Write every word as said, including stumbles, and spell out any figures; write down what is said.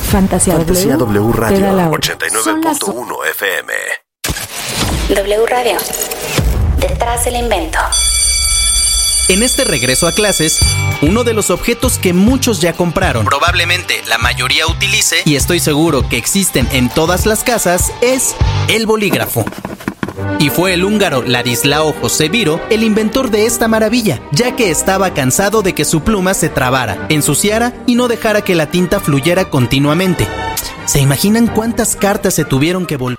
Fantasía, Fantasía W, w Radio ochenta y nueve punto uno F M. W Radio. Detrás del invento. En este regreso a clases, uno de los objetos que muchos ya compraron, probablemente la mayoría utilice y estoy seguro que existen en todas las casas, es el bolígrafo. Y fue el húngaro Ladislao Joseviro el inventor de esta maravilla, ya que estaba cansado de que su pluma se trabara, ensuciara y no dejara que la tinta fluyera continuamente. ¿Se imaginan cuántas cartas se tuvieron que volver?